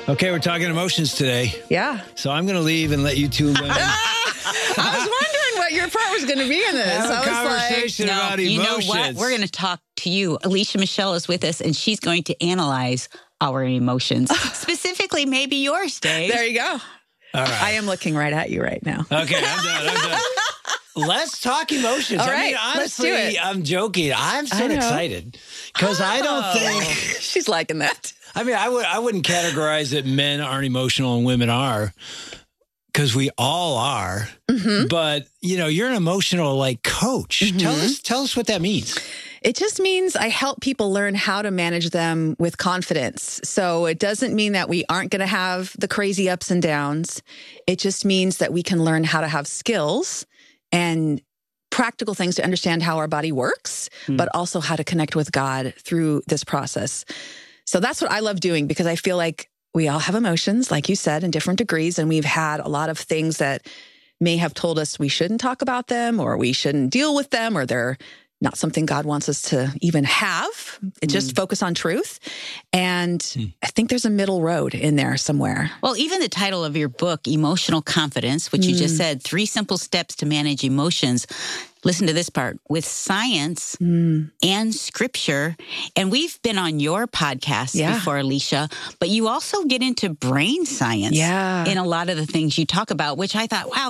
Okay, we're talking emotions today. Yeah. So I'm going to leave and let you two learn. I was wondering what your part was going to be in this. Have a I was conversation about emotions. You know what? We're going to talk to you. Alicia Michelle is with us, and she's going to analyze our emotions. Specifically, maybe yours, Dave. There you go. All right. I am looking right at you right now. Okay, I'm done. Let's talk emotions. All right, I mean, let's do honestly, it. I'm joking. I'm so excited because I don't think... She's liking that. I mean, I wouldn't categorize that men aren't emotional and women are, because we all are. Mm-hmm. But, you know, you're an emotional coach. Mm-hmm. Tell us what that means. It just means I help people learn how to manage them with confidence. So it doesn't mean that we aren't going to have the crazy ups and downs. It just means that we can learn how to have skills and practical things to understand how our body works, but also how to connect with God through this process. So that's what I love doing, because I feel like we all have emotions, like you said, in different degrees. And we've had a lot of things that may have told us we shouldn't talk about them, or we shouldn't deal with them, or they're not something God wants us to even have. It just focus on truth. And I think there's a middle road in there somewhere. Well, even the title of your book, Emotional Confidence, which you just said, 3 simple steps to manage emotions. Listen to this part, with science and scripture. And we've been on your podcast before, Alicia, but you also get into brain science in a lot of the things you talk about, which I thought, wow,